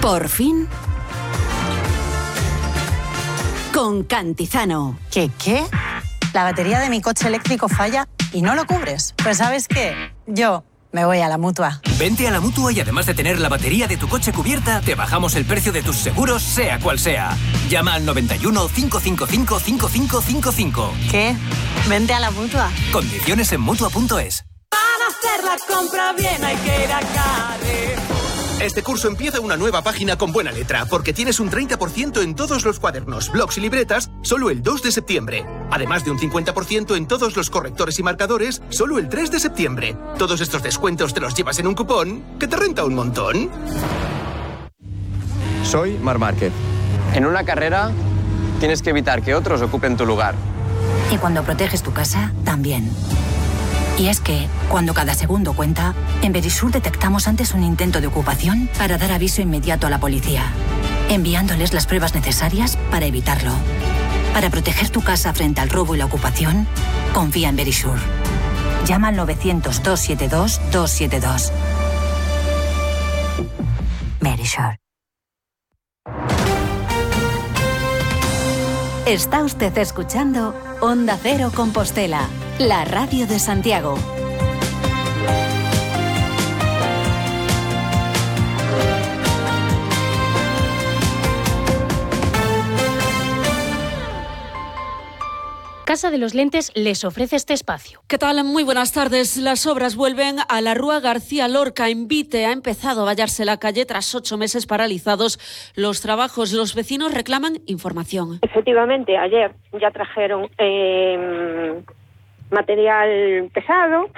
Por fin, con Cantizano. ¿Qué? La batería de mi coche eléctrico falla y no lo cubres. Pues ¿sabes qué? Yo me voy a la Mutua. Vente a la Mutua y además de tener la batería de tu coche cubierta, te bajamos el precio de tus seguros, sea cual sea. Llama al 91 555 5555. ¿Qué? Vente a la Mutua. Condiciones en Mutua.es. Para hacer la compra bien hay que ir a Carrefour. Este curso empieza una nueva página con buena letra, porque tienes un 30% en todos los cuadernos, blocs y libretas, solo el 2 de septiembre. Además de un 50% en todos los correctores y marcadores, solo el 3 de septiembre. Todos estos descuentos te los llevas en un cupón que te renta un montón. Soy Marc Márquez. En una carrera tienes que evitar que otros ocupen tu lugar. Y cuando proteges tu casa, también. Y es que, cuando cada segundo cuenta, en Verisur detectamos antes un intento de ocupación para dar aviso inmediato a la policía, enviándoles las pruebas necesarias para evitarlo. Para proteger tu casa frente al robo y la ocupación, confía en Verisur. Llama al 900-272-272. Verisur. Está usted escuchando Onda Cero Compostela, la radio de Santiago. Casa de los Lentes les ofrece este espacio. ¿Qué tal? Muy buenas tardes. Las obras vuelven a la Rúa García Lorca. En Vite ha empezado a vallarse la calle tras 8 meses paralizados los trabajos. Los vecinos reclaman información. Efectivamente, ayer ya trajeron material pesado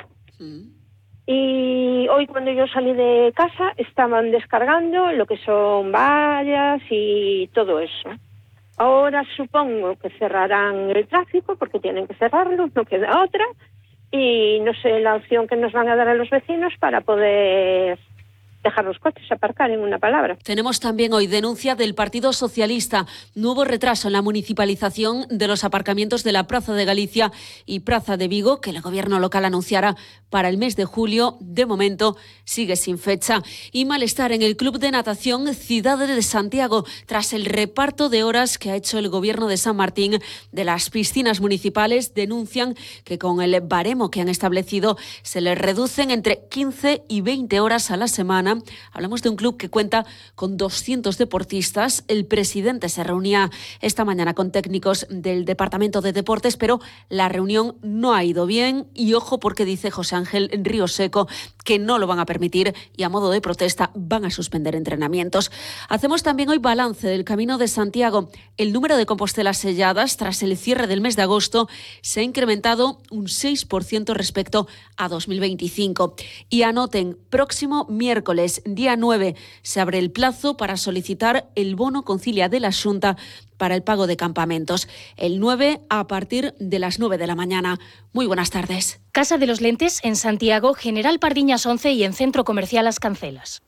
y hoy cuando yo salí de casa estaban descargando lo que son vallas y todo eso. Ahora supongo que cerrarán el tráfico porque tienen que cerrarlo, no queda otra, y no sé la opción que nos van a dar a los vecinos para poder dejar los coches, aparcar, en una palabra. Tenemos también hoy denuncia del Partido Socialista. Nuevo retraso en la municipalización de los aparcamientos de la Plaza de Galicia y Plaza de Vigo, que el gobierno local anunciará para el mes de julio. De momento sigue sin fecha. Y malestar en el Club de Natación Ciudad de Santiago tras el reparto de horas que ha hecho el gobierno de San Martín de las piscinas municipales. Denuncian que con el baremo que han establecido se les reducen entre 15 y 20 horas a la semana. Hablamos de un club que cuenta con 200 deportistas. El presidente se reunía esta mañana con técnicos del Departamento de Deportes, pero la reunión no ha ido bien. Y ojo, porque dice José Ángel Ríoseco que no lo van a permitir y a modo de protesta van a suspender entrenamientos. Hacemos también hoy balance del Camino de Santiago. El número de Compostelas selladas tras el cierre del mes de agosto se ha incrementado un 6% respecto a 2025. Y anoten, próximo miércoles, día 9, se abre el plazo para solicitar el bono concilia de la Xunta para el pago de campamentos. El 9 a partir de las 9 de la mañana. Muy buenas tardes. Casa de los Lentes en Santiago, General Pardiñas 11 y en Centro Comercial Las Cancelas.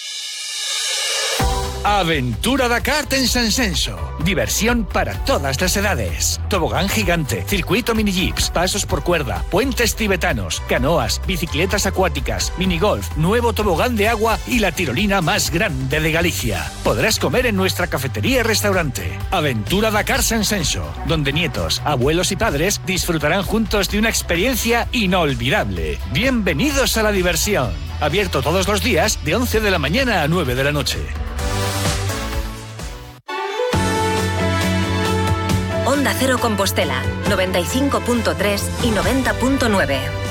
Aventura Dakar en Sansenso. Diversión para todas las edades. Tobogán gigante, circuito mini jeeps, pasos por cuerda, puentes tibetanos, canoas, bicicletas acuáticas, minigolf, nuevo tobogán de agua y la tirolina más grande de Galicia. Podrás comer en nuestra cafetería y restaurante. Aventura Dakar Sansenso, donde nietos, abuelos y padres disfrutarán juntos de una experiencia inolvidable. Bienvenidos a la diversión. Abierto todos los días de 11 de la mañana a 9 de la noche. Onda Cero Compostela, 95.3 y 90.9.